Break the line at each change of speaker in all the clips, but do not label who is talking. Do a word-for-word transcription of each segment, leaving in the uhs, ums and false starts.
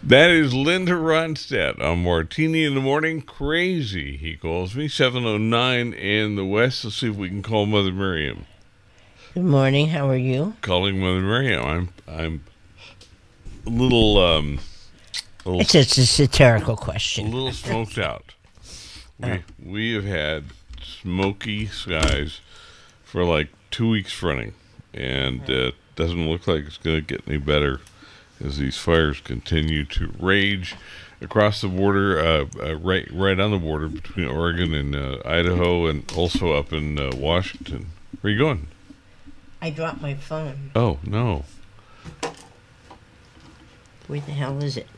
That is Linda Ronstadt on Martini in the Morning. Crazy, he calls me. seven oh nine in the West. Let's see if we can call Mother Miriam.
Good morning. How are you?
Calling Mother Miriam. I'm I'm a little um. A little,
it's just a satirical question.
A little smoked out. We oh. we have had smoky skies for like two weeks running, and it uh, doesn't look like it's going to get any better as these fires continue to rage across the border, uh, uh, right right on the border between Oregon and uh, Idaho, and also up in uh, Washington. Where are you going?
I dropped my phone.
Oh, no.
Where the hell is it?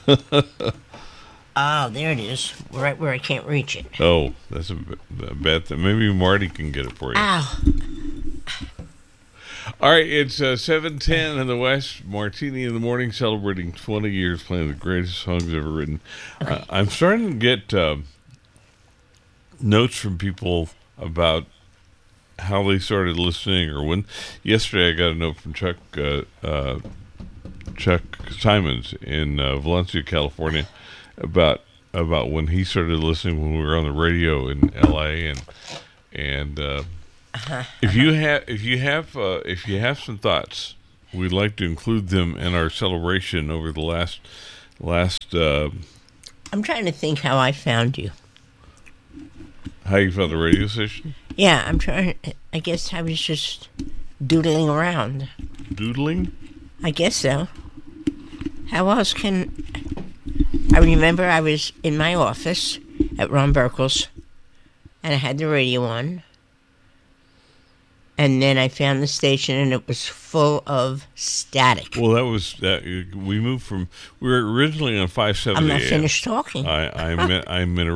Oh, there it is. Right where I can't reach it.
Oh, that's a, a bad thing. Maybe Marty can get it for you.
Ow.
All right, it's uh, seven ten in the West. Martini in the Morning, celebrating twenty years, playing the greatest songs ever written. Okay. Uh, I'm starting to get uh, notes from people about how they started listening, or when. Yesterday, I got a note from Chuck uh, uh, Chuck Simons in uh, Valencia, California, about about when he started listening when we were on the radio in L A and and. Uh, Uh-huh. If you have, if you have, uh, if you have some thoughts, we'd like to include them in our celebration over the last, last. Uh,
I'm trying to think how I found you.
How you found the radio station?
Yeah, I'm trying. I guess I was just doodling around.
Doodling?
I guess so. How else can? I remember I was in my office at Ron Burkle's, and I had the radio on. And then I found the station, and it was full of static.
Well, that was that. We moved from. We were originally on five seventy.
I'm not finished talking.
I I meant I meant.